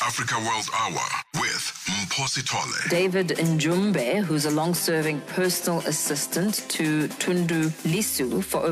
Africa World Hour with Mphosi Tole. David Njumbe, who's a long-serving personal assistant to Tundu Lisu for